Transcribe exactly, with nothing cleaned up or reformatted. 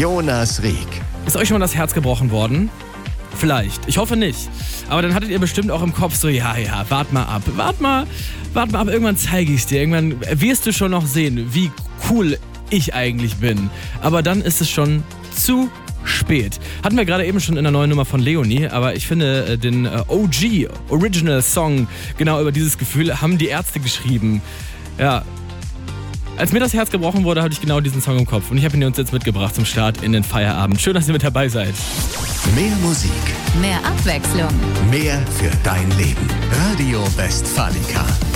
Jonas Rieck. Ist euch schon mal das Herz gebrochen worden? Vielleicht. Ich hoffe nicht. Aber dann hattet ihr bestimmt auch im Kopf so, ja, ja, wart mal ab. Wart mal, wart mal ab, irgendwann zeige ich's dir. Irgendwann wirst du schon noch sehen, wie cool ich eigentlich bin. Aber dann ist es schon zu spät. Hatten wir gerade eben schon in der neuen Nummer von Leonie, aber ich finde den O G, Original Song, genau über dieses Gefühl, haben die Ärzte geschrieben. Ja. Als mir das Herz gebrochen wurde, hatte ich genau diesen Song im Kopf. Und ich habe ihn uns jetzt mitgebracht zum Start in den Feierabend. Schön, dass ihr mit dabei seid. Mehr Musik. Mehr Abwechslung. Mehr für dein Leben. Radio Westfalica.